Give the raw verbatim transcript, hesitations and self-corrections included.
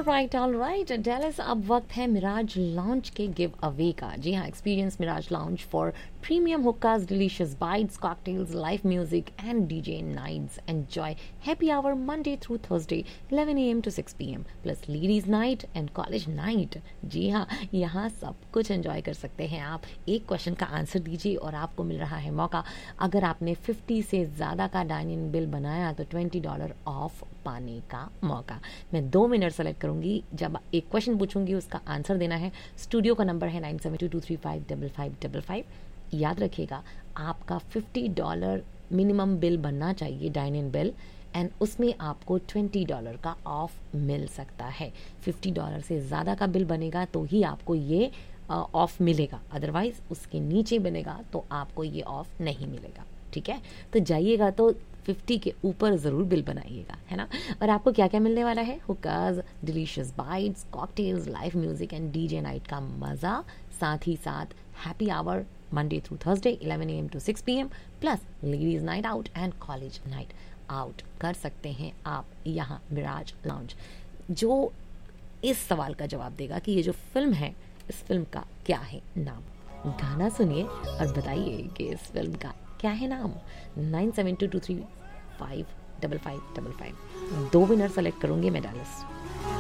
Right all right Dallas, अब वक्त है मिराज लाउंज के गिव अवे का। जी हाँ, experience Miraj lounge for premium हुक्कास, delicious bytes, cocktails, live music and DJ nights. Enjoy happy our Monday through Thursday eleven A M to six P M plus ladies night and college night. जी हाँ, यहाँ सब कुछ enjoy कर सकते हैं आप। एक question का आंसर दीजिए और आपको मिल रहा है मौका। अगर आपने फिफ्टी से ज़्यादा का डाइनिंग बिल बनाया तो ट्वेंटी डॉलर ऑफ पाने का मौका। मैं दो मिनट सेलेक्ट करूंगी, जब एक क्वेश्चन पूछूंगी उसका आंसर देना है। स्टूडियो का नंबर है nine seven to to three five double five double five. याद रखिएगा, आपका फिफ्टी डॉलर मिनिमम बिल बनना चाहिए, डाइनिंग बिल, एंड उसमें आपको ट्वेंटी डॉलर का ऑफ मिल सकता है। फिफ्टी डॉलर से ज़्यादा का बिल बनेगा तो ही आपको ये ऑफ मिलेगा, अदरवाइज उसके नीचे बनेगा तो आपको ये ऑफ नहीं मिलेगा। ठीक है, तो जाइएगा तो फिफ्टी के ऊपर ज़रूर बिल बनाइएगा, है ना। और आपको क्या क्या मिलने वाला है? हुक्कास, delicious bytes, cocktails, live music and DJ night का मज़ा, साथ ही साथ happy our Monday through Thursday eleven A M to six P M plus ladies night out and college night out कर सकते हैं आप यहाँ मिराज लाउंज। जो इस सवाल का जवाब देगा कि ये जो फिल्म है, इस फिल्म का क्या है नाम, गाना सुनिए और बताइए कि इस फिल्म का क्या है नाम। Nine seven to to three five double five double five. दो विनर सेलेक्ट करूंगी मैं डेलिस।